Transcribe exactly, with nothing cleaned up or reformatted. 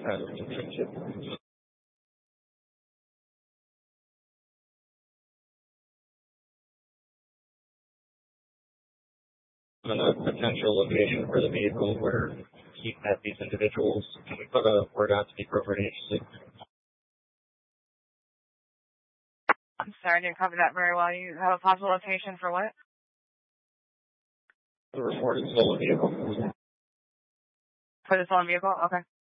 kind of internship. On a potential location for the vehicle where he met these individuals, can we put a word out to the appropriate agency? I'm sorry, I didn't cover that very well. You have a possible location for what? The reported stolen vehicle. For the stolen vehicle? Okay.